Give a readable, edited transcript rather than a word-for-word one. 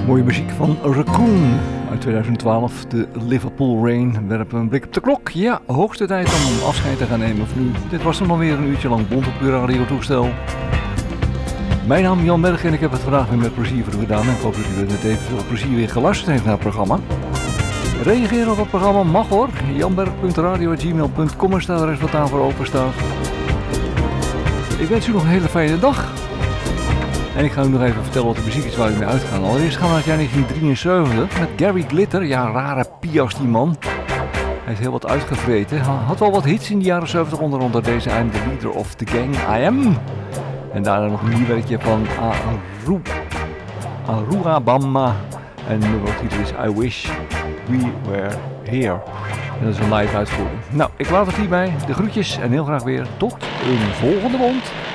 Mooie muziek van Raccoon uit 2012, de Liverpool Rain. We werpen een blik op de klok. Ja, hoogste tijd om afscheid te gaan nemen van u. Dit was dan alweer een uurtje lang bond op uw radiotoestel. Mijn naam is Jan Berg en ik heb het vandaag weer met plezier voor u gedaan. En ik hoop dat u met evenveel plezier weer geluisterd heeft naar het programma. Reageren op het programma mag hoor. janberg.radio@gmail.com is daar de rest wat aan voor open staat. Ik wens u nog een hele fijne dag. En ik ga u nog even vertellen wat de muziek is waar we mee uitgaan. Allereerst gaan we naar het jaar 1973 met Gary Glitter. Ja, rare pias die man. Hij heeft heel wat uitgevreten. Hij had wel wat hits in de jaren 70, onder deze I'm the leader of the gang, I am. En daarna nog een nieuw werkje van Arua Bama. En de titel is I Wish We Were Here. En dat is een live uitvoering. Nou, ik laat het hierbij. De groetjes en heel graag weer tot een volgende bond.